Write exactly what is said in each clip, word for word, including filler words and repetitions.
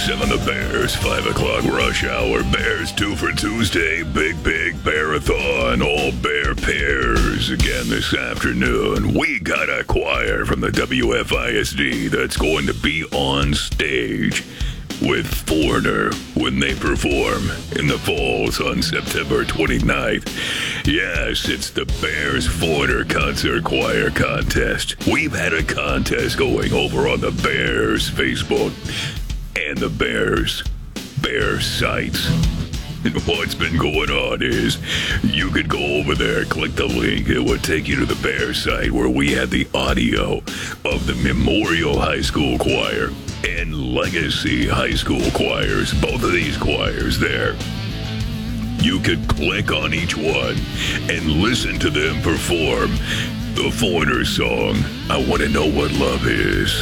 Seven the Bears, five o'clock rush hour. Bears two for Tuesday. Big, big bearathon. All bear pairs again this afternoon. We got a choir from the W F I S D that's going to be on stage with Foreigner when they perform in the Falls on September twenty-ninth. Yes, it's the Bears Foreigner Concert Choir Contest. We've had a contest going over on the Bears Facebook and the Bears Bear sites. And what's been going on is you could go over there, click the link. It would take you to the Bear site where we had the audio of the Memorial High School Choir and Legacy High School choirs, both of these choirs there. You could click on each one and listen to them perform the Foreigner song, I Want to Know What Love Is.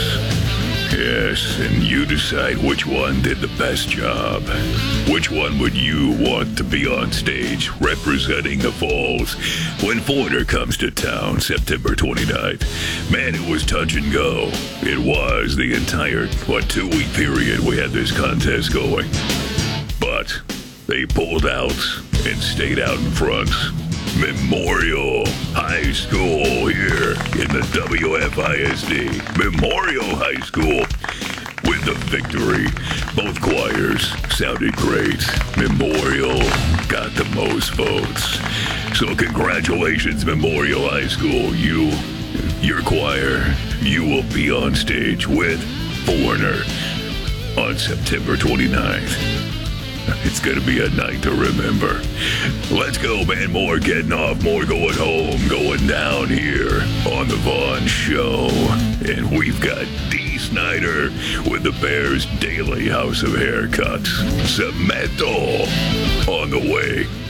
Yes, and you decide which one did the best job. Which one would you want to be on stage representing the Falls when Foreigner comes to town September twenty-ninth? Man, it was touch and go. It was the entire, what, two-week period we had this contest going. But they pulled out and stayed out in front. Memorial High School here in the W F I S D. Memorial High School with the victory. Both choirs sounded great. Memorial got the most votes. So congratulations, Memorial High School. You, your choir, you will be on stage with Foreigner on September twenty-ninth. It's going to be a night to remember. Let's go, man. More getting off, more going home, going down here on the Vaughn Show. And we've got D. Snyder with the Bears Daily House of Haircuts. Cemento on the way.